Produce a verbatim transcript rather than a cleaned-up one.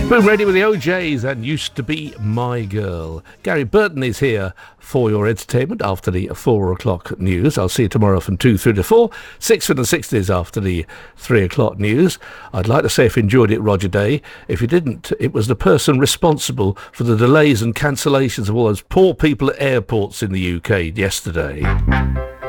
Boom ready with the O Js and Used to Be My Girl. Gary Burton is here for your entertainment after the four o'clock news. I'll see you tomorrow from two through to four, six for the sixties after the three o'clock news. I'd like to say if you enjoyed it, Roger Day. If you didn't, it was the person responsible for the delays and cancellations of all those poor people at airports in the U K yesterday.